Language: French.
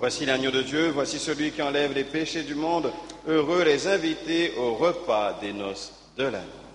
Voici l'agneau de Dieu, voici celui qui enlève les péchés du monde. Heureux les invités au repas des noces de l'agneau.